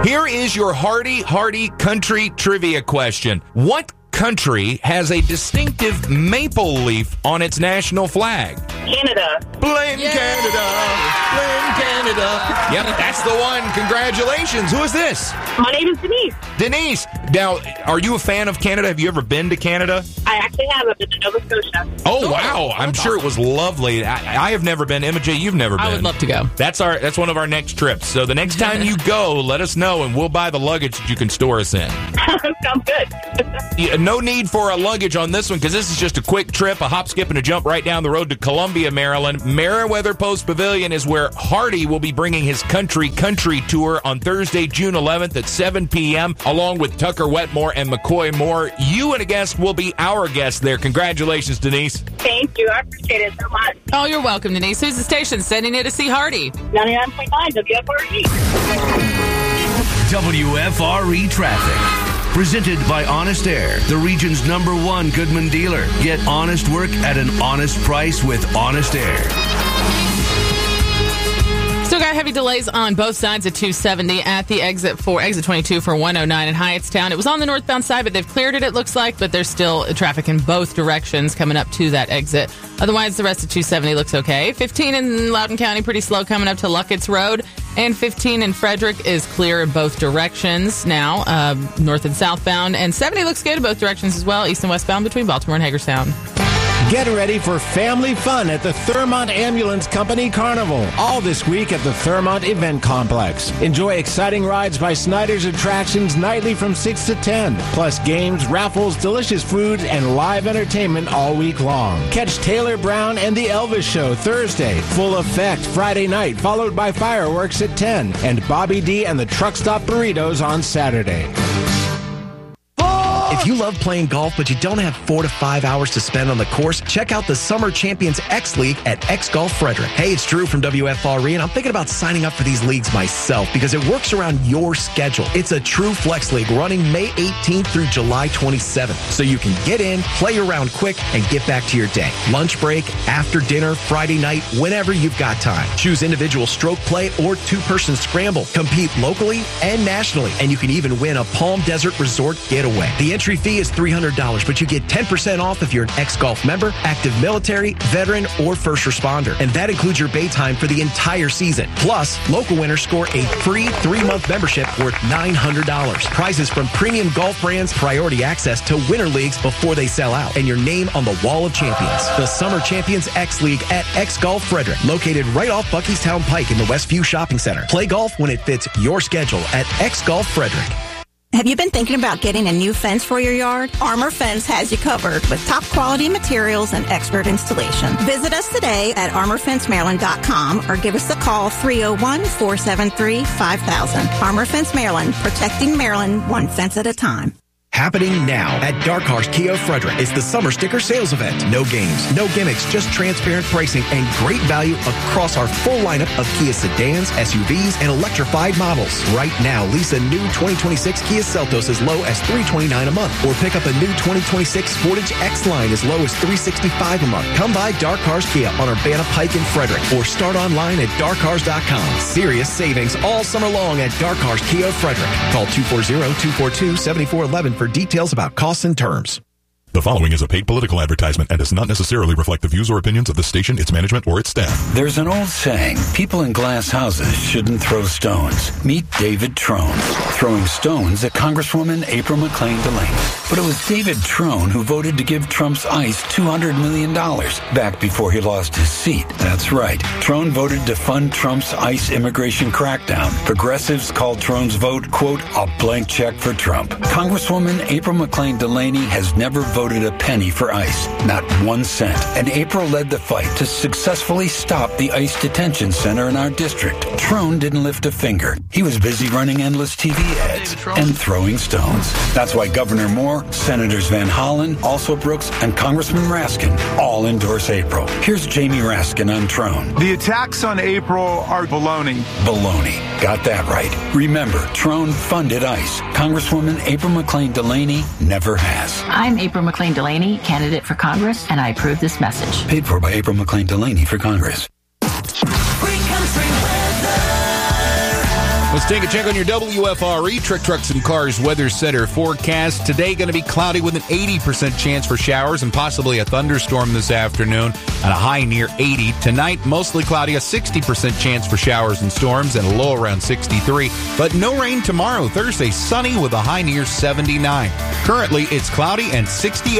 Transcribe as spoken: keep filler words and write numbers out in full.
Here is your Hardy Hardy country trivia question. What country has a distinctive maple leaf on its national flag? Canada. Blame Yeah. Canada. Blame Canada. Yep, that's the one. Congratulations. Who is this? My name is Denise. Denise. Now, are you a fan of Canada? Have you ever been to Canada? I actually have. I've been to Nova Scotia. Oh, wow. I'm sure it was lovely. I, I have never been. Emma J, you've never been. I would love to go. That's our. That's one of our next trips. So the next time you go, let us know, and we'll buy the luggage that you can store us in. Sounds good. Yeah, no need for a luggage on this one because this is just a quick trip, a hop, skip, and a jump right down the road to Columbia, Maryland. Meriwether Post Pavilion is where Hardy will be bringing his country country tour on Thursday, June eleventh at seven p.m. along with Tucker Wetmore and McCoy Moore. You and a guest will be our guests there. Congratulations, Denise. Thank you. I appreciate it so much. Oh, you're welcome, Denise. Who's the station sending you to see Hardy? ninety-nine point nine W F R E. W F R E Traffic. Presented by Honest Air, the region's number one Goodman dealer. Get honest work at an honest price with Honest Air. Still got heavy delays on both sides of two seventy at the exit for exit twenty-two for one oh nine in Hyattstown. It was on the northbound side, but they've cleared it, it looks like, but there's still traffic in both directions coming up to that exit. Otherwise, the rest of two seventy looks okay. fifteen in Loudoun County, pretty slow coming up to Luckett's Road, and fifteen in Frederick is clear in both directions now, uh, north and southbound, and seventy looks good in both directions as well, east and westbound between Baltimore and Hagerstown. Get ready for family fun at the Thurmont Ambulance Company Carnival, all this week at the Thurmont Event Complex. Enjoy exciting rides by Snyder's Attractions nightly from six to ten, plus games, raffles, delicious food, and live entertainment all week long. Catch Taylor Brown and the Elvis Show Thursday, Full Effect Friday night, followed by fireworks at ten, and Bobby D and the Truck Stop Burritos on Saturday. If you love playing golf, but you don't have four to five hours to spend on the course, check out the Summer Champions X League at X Golf Frederick. Hey, it's Drew from W F R E, and I'm thinking about signing up for these leagues myself because it works around your schedule. It's a true flex league running May eighteenth through July twenty-seventh, so you can get in, play around quick, and get back to your day. Lunch break, after dinner, Friday night, whenever you've got time. Choose individual stroke play or two-person scramble. Compete locally and nationally, and you can even win a Palm Desert Resort getaway. The entry fee is three hundred dollars, but you get ten percent off if you're an ex-golf member, active military, veteran, or first responder. And that includes your bay time for the entire season. Plus, local winners score a free three-month membership worth nine hundred dollars. Prizes from premium golf brands, priority access to winter leagues before they sell out, and your name on the Wall of Champions. The Summer Champions X League at X Golf Frederick, located right off Buckystown Pike in the Westview Shopping Center. Play golf when it fits your schedule at X Golf Frederick. Have you been thinking about getting a new fence for your yard? Armor Fence has you covered with top quality materials and expert installation. Visit us today at armor fence maryland dot com or give us a call three oh one, four seven three, five thousand. Armor Fence Maryland, protecting Maryland one fence at a time. Happening now at Dark Horse Kia Frederick. It's the summer sticker sales event. No games, no gimmicks, just transparent pricing and great value across our full lineup of Kia sedans, S U Vs, and electrified models. Right now, lease a new twenty twenty-six Kia Seltos as low as three hundred twenty-nine dollars a month, or pick up a new twenty twenty-six Sportage X-Line as low as three hundred sixty-five dollars a month. Come by Dark Horse Kia on Urbana Pike in Frederick, or start online at dark cars dot com. Serious savings all summer long at Dark Horse Kia Frederick. Call two four zero, two four two, seven four one one for details about costs and terms. The following is a paid political advertisement and does not necessarily reflect the views or opinions of the station, its management, or its staff. There's an old saying, people in glass houses shouldn't throw stones. Meet David Trone, throwing stones at Congresswoman April McClain Delaney. But it was David Trone who voted to give Trump's ICE two hundred million dollars back before he lost his seat. That's right. Trone voted to fund Trump's ICE immigration crackdown. Progressives called Trone's vote, quote, a blank check for Trump. Congresswoman April McClain Delaney has never voted voted a penny for ICE, not one cent. And April led the fight to successfully stop the ICE detention center in our district. Trone didn't lift a finger. He was busy running endless T V ads and throwing stones. That's why Governor Moore, Senators Van Hollen, also Brooks, and Congressman Raskin all endorse April. Here's Jamie Raskin on Trone. The attacks on April are baloney. Baloney. Got that right. Remember, Trone funded ICE. Congresswoman April McClain Delaney never has. I'm April McClain Delaney, candidate for Congress, and I approve this message. Paid for by April McClain Delaney for Congress. Free country weather. Let's take a check on your W F R E Trick Trucks and Cars Weather Center forecast. Today going to be cloudy with an eighty percent chance for showers and possibly a thunderstorm this afternoon at a high near eighty. Tonight, mostly cloudy, a sixty percent chance for showers and storms and a low around sixty-three. But no rain tomorrow. Thursday, sunny with a high near seventy-nine. Currently, it's cloudy and sixty-eight.